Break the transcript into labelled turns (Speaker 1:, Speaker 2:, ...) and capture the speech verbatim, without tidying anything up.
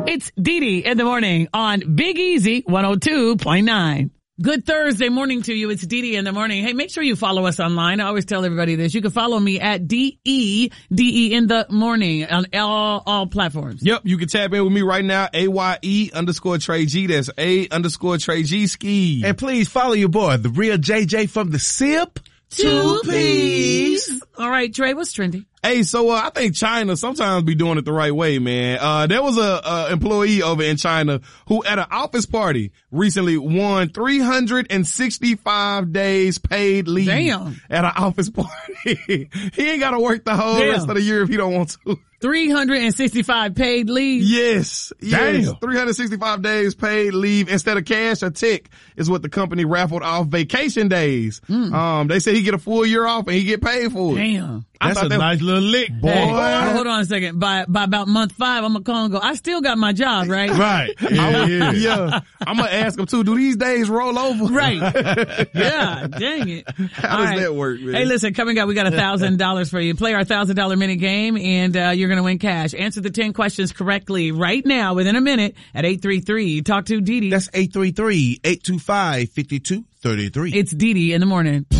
Speaker 1: It's Dee Dee in the morning on Big Easy one oh two point nine. Good Thursday morning to you. It's Dee Dee in the morning. Hey, make sure you follow us online. I always tell everybody this. You can follow me at D E D E in the morning on all, all platforms.
Speaker 2: Yep. You can tap in with me right now. A Y E underscore Trey G. That's A underscore Trey G ski.
Speaker 3: And please follow your boy, the real J J from the SIP.
Speaker 1: Two P's. All right, Trey, what's trending?
Speaker 2: Hey, so uh, I think China sometimes be doing it the right way, man. Uh, there was a, a employee over in China who at an office party recently won three hundred sixty-five days paid leave.
Speaker 1: Damn.
Speaker 2: At an office party. He ain't got to work the whole
Speaker 1: Damn.
Speaker 2: rest of the year if he don't want to.
Speaker 1: three hundred sixty-five paid leave.
Speaker 2: Yes. Yes.
Speaker 3: Damn.
Speaker 2: three hundred sixty-five days paid leave instead of cash or tick is what the company raffled off vacation days. Mm. Um, they say he get a full year off and he get paid for it.
Speaker 1: Damn.
Speaker 3: That's a that nice little lick, boy.
Speaker 1: Hey, well, hold on a second. By by about month five, I'm gonna call and go, I still got my job, right?
Speaker 3: Right. Yeah, yeah.
Speaker 2: Yeah. I'm gonna ask him too, do these days roll over?
Speaker 1: Right. Yeah, dang it.
Speaker 2: How
Speaker 1: All
Speaker 2: does
Speaker 1: right.
Speaker 2: that work, man?
Speaker 1: Hey, listen, coming up, we got a thousand dollars for you. Play our thousand dollar minute game and, uh, you're gonna win cash. Answer the ten questions correctly right now within a minute at eight three three. Talk to Dee Dee.
Speaker 3: That's eight three three, eight two five, five two three three.
Speaker 1: It's Dee Dee in the morning.